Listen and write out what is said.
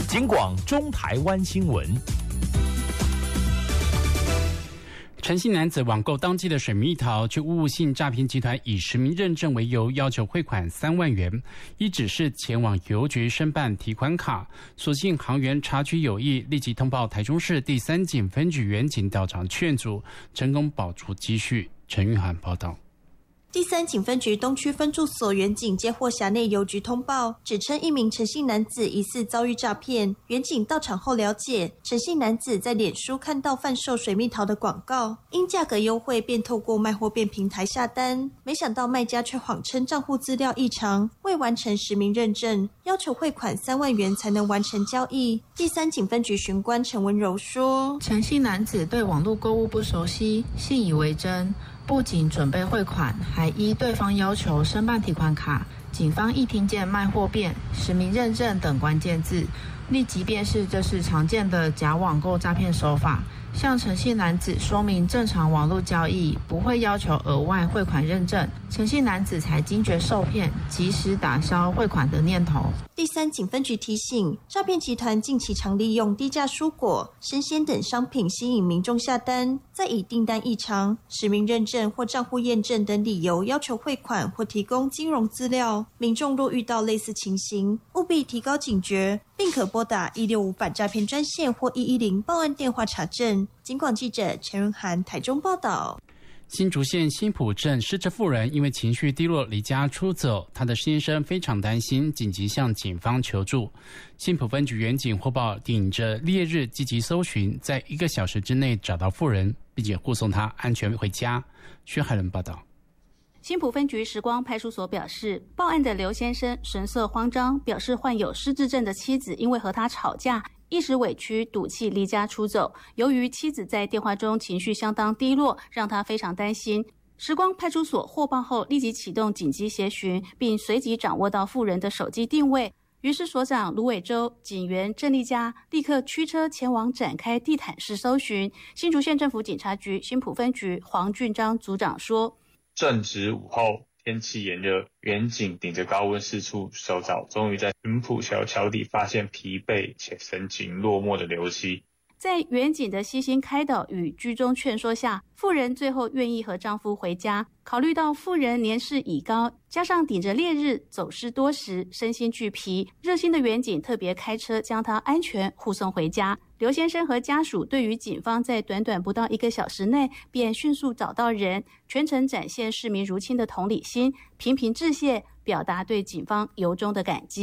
警广中台湾新闻。 陈姓男子网购当季的水蜜桃，却误信诈骗集团以实名认证为由，要求汇款3万元，依指示前往邮局申办提款卡。所幸行员察觉有异，立即通报台中市第3警分局员警到场劝阻，成功保住积蓄。陈玉涵报道。 第3警分局东区分驻所员警接获辖内邮局通报，指称一名陈姓男子疑似遭遇诈骗。员警到场后了解，陈姓男子在脸书看到贩售水蜜桃的广告，因价格优惠便透过卖货便平台下单，没想到卖家却谎称账户资料异常，未完成实名认证，要求汇款3万元才能完成交易。第3警分局巡官陈文柔说， 陈姓男子对网络购物不熟悉，信以为真，不仅准备汇款，还依对方要求申办提款卡。警方一听见卖货便、实名认证等关键字，立即辨识这是常见的假网购诈骗手法，向陈姓男子说明正常网络交易不会要求额外汇款认证，陈姓男子才惊觉受骗，及时打消汇款的念头。 第3警分局提醒，诈骗集团近期常利用低价蔬果、生鲜等商品吸引民众下单，再以订单异常、实名认证或账户验证等理由要求汇款或提供金融资料。民众若遇到类似情形，务必提高警觉，并可拨打165反诈骗专线或110报案电话查证。警广记者陈润涵台中报道。 新竹县新埔镇失智妇人因为情绪低落离家出走，她的先生非常担心，紧急向警方求助。新埔分局员警获报，顶着烈日积极搜寻，在1个小时之内找到妇人，并且护送她安全回家。薛海伦报道。 新埔分局时光派出所表示，报案的刘先生神色慌张，表示患有失智症的妻子因为和他吵架，一时委屈赌气离家出走。由于妻子在电话中情绪相当低落，让他非常担心。时光派出所获报后立即启动紧急协寻，并随即掌握到妇人的手机定位。于是所长卢伟洲、警员郑丽佳立刻驱车前往展开地毯式搜寻。新竹县政府警察局新埔分局黄俊章组长说， 正值午后，天气炎热，员警顶着高温四处搜找，终于在云埔小桥底发现疲惫且神情落寞的刘妻。 在员警的悉心开导与居中劝说下，妇人最后愿意和丈夫回家。考虑到妇人年事已高，加上顶着烈日走失多时，身心俱疲，热心的员警特别开车将她安全护送回家。刘先生和家属对于警方在短短不到1个小时内便迅速找到人，全程展现市民如亲的同理心，频频致谢，表达对警方由衷的感激。